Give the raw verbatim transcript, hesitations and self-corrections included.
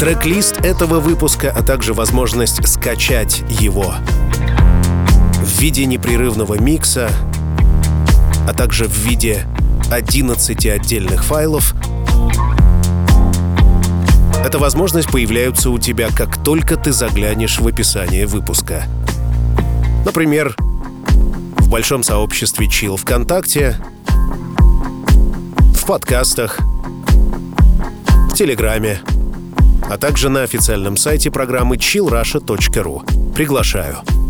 Трек-лист этого выпуска, а также возможность скачать его в виде непрерывного микса, а также в виде одиннадцати отдельных файлов. Эта возможность появляется у тебя, как только ты заглянешь в описание выпуска. Например, в большом сообществе Chill ВКонтакте, в подкастах, в Телеграме, а также на официальном сайте программы чилл раша точка ру. Приглашаю.